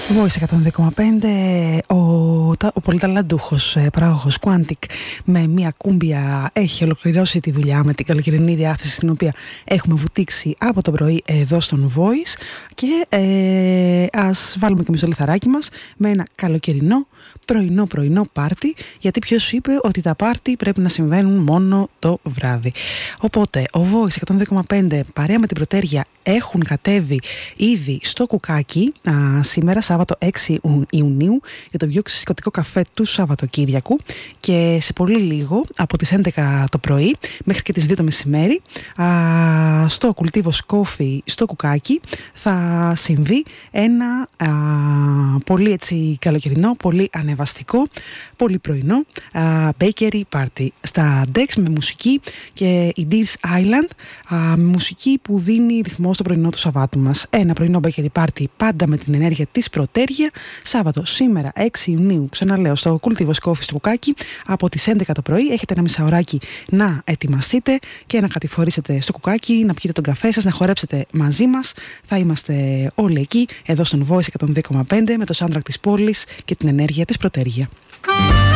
Voice 102,5. Ο πολυταλαντούχος παράγωγος Quantic με μια κούμπια έχει ολοκληρώσει τη δουλειά με την καλοκαιρινή διάθεση στην οποία έχουμε βουτήξει από το πρωί εδώ στον Voice, και ας βάλουμε και εμείς το λιθαράκι μας με ένα καλοκαιρινό πρωινό πάρτι, γιατί ποιος είπε ότι τα πάρτι πρέπει να συμβαίνουν μόνο το βράδυ. Οπότε ο Voice 102,5 παρέα με την Πρωτέρια έχουν κατέβει ήδη στο Κουκάκι σήμερα Σάββατο 6 Ιουνίου για το πιο ξεσηκωτικό καφέ του Σαββατοκύριακου, και σε πολύ λίγο από τις 11 το πρωί μέχρι και τις 2 το μεσημέρι στο Κουλτίβος Coffee στο Κουκάκι θα συμβεί ένα πολύ έτσι καλοκαιρινό, πολύ ανεβαστικό, πολύ πρωινό bakery party στα Dex με μουσική και η Deers Island με μουσική που δίνει ρυθμό στο πρωινό του Σαββάτου μας. Ένα πρωινό bakery party πάντα με την ενέργεια της Πρωτέρια, Σάββατο σήμερα 6 Ιουνίου, ξαναλέω, στο Κουλτίβος Coffee στο Κουκάκι από τις 11 το πρωί. Έχετε ένα μισάωράκι να ετοιμαστείτε και να κατηφορήσετε στο Κουκάκι, να πιείτε τον καφέ σας, να χορέψετε μαζί μας. Θα είμαστε όλοι εκεί, εδώ στον Voice 102,5 με το soundtrack της πόλης και την ενέργεια της Πρωτέρια.